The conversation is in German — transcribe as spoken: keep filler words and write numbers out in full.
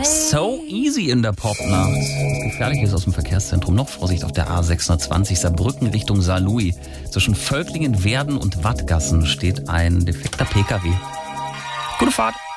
So easy in der Popnacht. Gefährliches aus dem Verkehrszentrum. Noch Vorsicht auf der A sechshundertzwanzig Saarbrücken Richtung Saarlouis. Zwischen Völklingen, Werden und Wattgassen steht ein defekter P K W. Gute Fahrt.